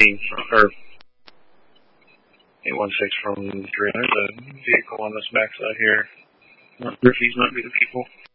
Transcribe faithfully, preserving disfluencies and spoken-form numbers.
eighteen, or eight one six from three. There's a vehicle on this backside here. Ricky's might be the people.